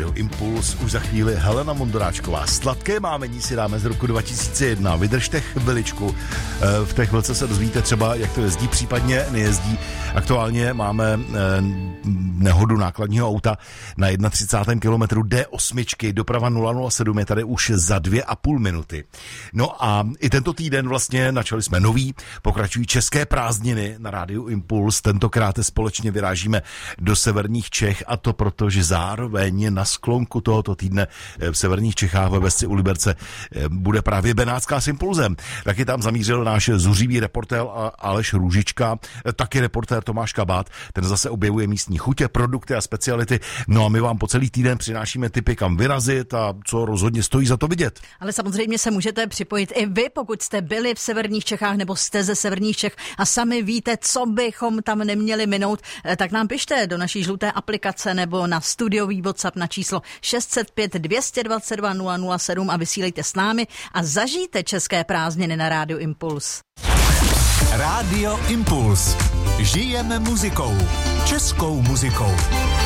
Rádio Impuls už za chvíli Helena Mondoráčková. Sladké mámení si dáme z roku 2001. Vydržte chviličku. V té chvilce se dozvíte třeba, jak to jezdí, případně nejezdí. Aktuálně máme nehodu nákladního auta na 31. kilometru D8. Doprava 007 je tady už za 2,5 minuty. No a i tento týden vlastně načali jsme nový, pokračují české prázdniny na Rádiu Impuls. Tentokrát společně vyrážíme do severních Čech, a to proto, že zároveň na sklonku tohoto týdne v severních Čechách ve Vesci u Liberce bude právě Benátská s Impulzem. Taky tam zamířil náš zuřivý reportér Aleš Růžička, taky reportér Tomáš Kabát, ten zase objevuje místní chutě, produkty a speciality. No a my vám po celý týden přinášíme tipy, kam vyrazit a co rozhodně stojí za to vidět. Ale samozřejmě se můžete připojit i vy, pokud jste byli v severních Čechách nebo jste ze severních Čech a sami víte, co bychom tam neměli minout, tak nám pište do naší žluté aplikace nebo na studiový WhatsApp na číslo 605 222 007 a vysílejte s námi a zažijte české prázdniny na Rádiu Impuls. Rádio Impuls. Žijeme muzikou. Českou muzikou.